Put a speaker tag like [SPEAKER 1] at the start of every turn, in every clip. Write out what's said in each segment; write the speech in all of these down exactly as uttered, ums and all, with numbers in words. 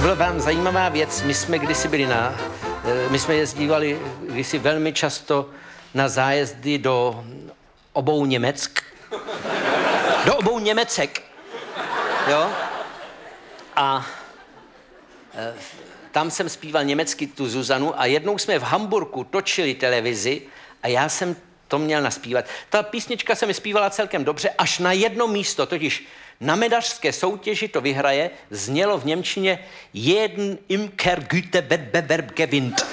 [SPEAKER 1] To byla vám zajímavá věc. My jsme kdysi byli na... My jsme jezdívali kdysi velmi často na zájezdy do obou Německ. Do obou Němecek. Jo? A e, tam jsem zpíval německy tu Zuzanu a jednou jsme v Hamburku točili televizi a já jsem to měl naspívat. Ta písnička se mi zpívala celkem dobře, až na jedno místo, totiž na medařské soutěži to vyhraje, znělo v němčině jeden Imkergütewettbewerb gewinnt.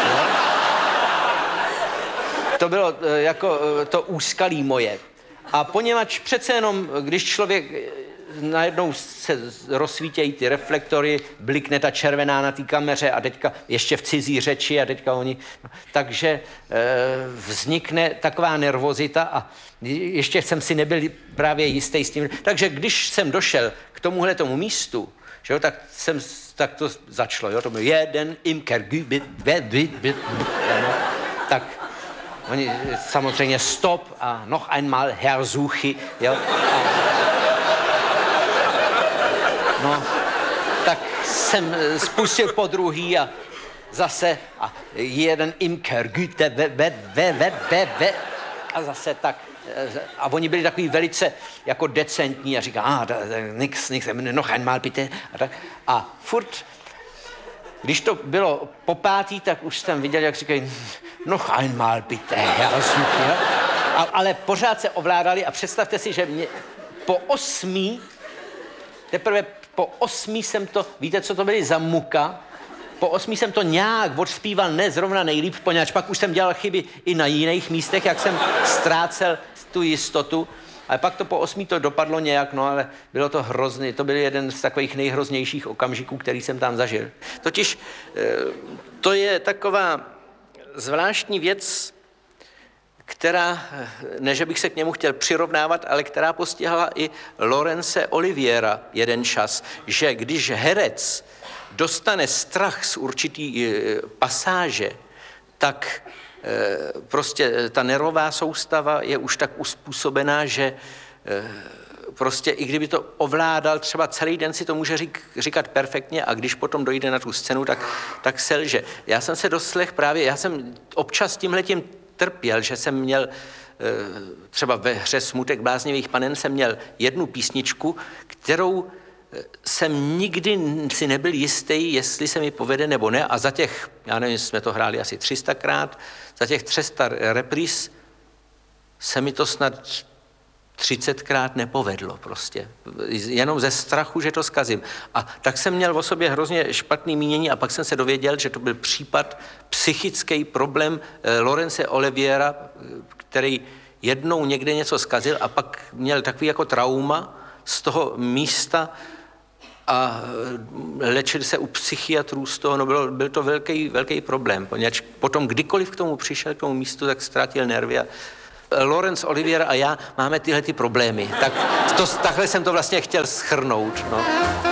[SPEAKER 1] To bylo jako to úskalí moje. A poněvadž přece jenom, když člověk najednou se rozsvítějí ty reflektory, blikne ta červená na té kameře a teďka ještě v cizí řeči a teďka oni... No, takže e, vznikne taková nervozita a ještě jsem si nebyl právě jistý s tím. Takže když jsem došel k tomuhle tomu místu, že jo, tak, jsem, tak to začalo, jo, to byl jeden imker, tak oni samozřejmě stop a noch einmal Herr Suchi, jo. A, no, tak jsem spustil po druhý a zase a jeden Imker, Güte, ve, ve, ve, ve, ve, ve, a zase tak. A oni byli takový velice jako decentní a říká, ah, da, da, nix, nix, noch einmal bitte. A, tak, a furt, když to bylo po pátý, tak už jsem viděl, jak říkají, noch einmal bitte, Herr Suchi. A, ale pořád se ovládali a představte si, že mě po osmý, teprve po osmí jsem to, víte, co to byly za muka? Po osmí jsem to nějak odspíval, ne zrovna nejlíp, poněvadž pak už jsem dělal chyby i na jiných místech, jak jsem ztrácel tu jistotu. Ale pak to po osmí to dopadlo nějak, no ale bylo to hrozný. To byl jeden z takových nejhroznějších okamžiků, který jsem tam zažil. Totiž to je taková zvláštní věc, která, ne že bych se k němu chtěl přirovnávat, ale která postihla i Laurence Oliviera jeden čas, že když herec dostane strach z určitý e, pasáže, tak e, prostě ta nervová soustava je už tak uspůsobená, že e, prostě i kdyby to ovládal, třeba celý den si to může řík, říkat perfektně a když potom dojde na tu scénu, tak, tak selže. Já jsem se doslech právě, já jsem občas tímhletím trpěl, že jsem měl třeba ve hře Smutek bláznivých panen jsem měl jednu písničku, kterou jsem nikdy si nebyl jistý, jestli se mi povede nebo ne a za těch, já nevím, jsme to hráli asi tři sta krát, za těch tři sta repríz se mi to snad třicetkrát nepovedlo prostě. Jenom ze strachu, že to zkazím. A tak jsem měl o sobě hrozně špatný mínění a pak jsem se dověděl, že to byl případ, psychický problém Laurence Oliviera, který jednou někde něco zkazil a pak měl takový jako trauma z toho místa a léčil se u psychiatrů z toho, no byl, byl to velký, velký problém, poněvadž potom kdykoliv k tomu přišel, k tomu místu, tak ztratil nervy a Laurence Olivier a já máme tyhle ty problémy. Tak to, takhle jsem to vlastně chtěl shrnout. No.